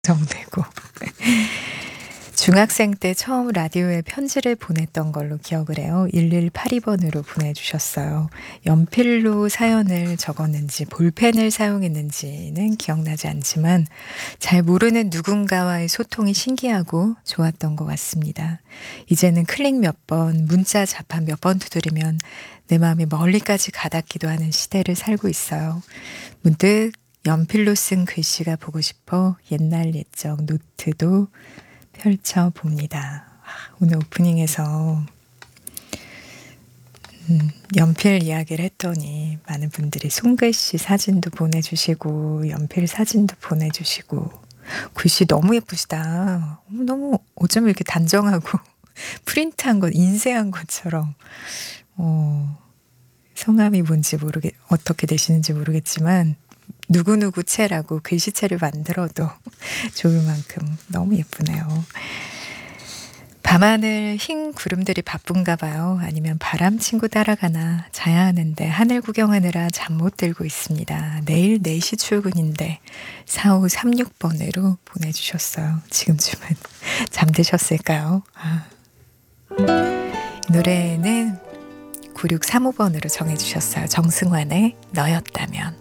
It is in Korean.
정되고 중학생 때 처음 라디오에 편지를 보냈던 걸로 기억을 해요. 1182번으로 보내주셨어요. 연필로 사연을 적었는지 볼펜을 사용했는지는 기억나지 않지만 잘 모르는 누군가와의 소통이 신기하고 좋았던 것 같습니다. 이제는 클릭 몇 번, 문자 자판 몇 번 두드리면 내 마음이 멀리까지 가닿기도 하는 시대를 살고 있어요. 문득 연필로 쓴 글씨가 보고 싶어 옛날 옛적 노트도 펼쳐봅니다. 오늘 오프닝에서 연필 이야기를 했더니 많은 분들이 손글씨 사진도 보내주시고 연필 사진도 보내주시고 글씨 너무 예쁘시다. 너무 어쩜 이렇게 단정하고 프린트한 것, 인쇄한 것처럼 성함이 뭔지 어떻게 되시는지 모르겠지만 누구누구 채라고 글씨체를 만들어도 좋을 만큼 너무 예쁘네요. 밤하늘 흰 구름들이 바쁜가 봐요. 아니면 바람 친구 따라가나 자야 하는데 하늘 구경하느라 잠 못 들고 있습니다. 내일 4시 출근인데 4536번으로 보내주셨어요. 지금쯤은 잠드셨을까요? 이 노래는 9635번으로 정해주셨어요. 정승환의 너였다면.